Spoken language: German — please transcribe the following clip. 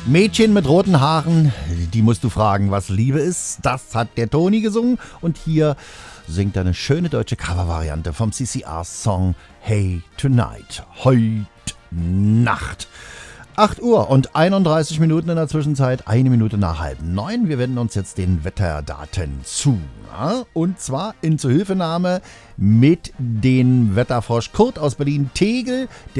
Mädchen mit roten Haaren, die musst du fragen, was Liebe ist. Das hat der Toni gesungen und hier singt er eine schöne deutsche Covervariante vom CCR-Song Hey Tonight, heute Nacht. 8 Uhr und 31 Minuten in der Zwischenzeit, 1 Minute nach 8:30. Wir wenden uns jetzt den Wetterdaten zu. Ja? Und zwar in Zuhilfenahme mit dem Wetterfrosch Kurt aus Berlin-Tegel.